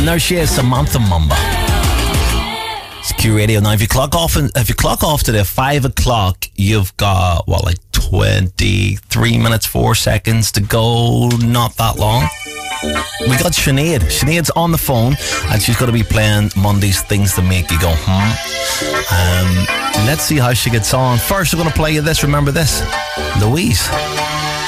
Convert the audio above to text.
And there she is, Samantha Mumba. It's Q Radio. Now, if you clock off today at 5 o'clock, you've got, 23 minutes, 4 seconds to go. Not that long. We got Sinead. Sinead's on the phone, and she's going to be playing Monday's Things That Make You Go, Let's see how she gets on. First, we're going to play you this. Remember this? Louise.